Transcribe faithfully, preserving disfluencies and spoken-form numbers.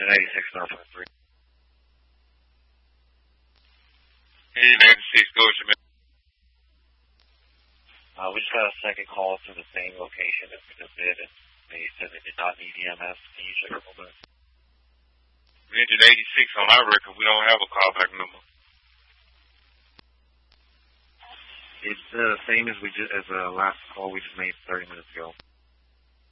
Engine eighty-six, nine five three. Engine eighty-six, go with your man. Uh, we just got a second call to the same location that we just did, and they said they did not need E M S. Can you check our mobile? Engine eighty-six on our record, we don't have a callback number. It's the uh, same as we just as the uh, last call we just made thirty minutes ago.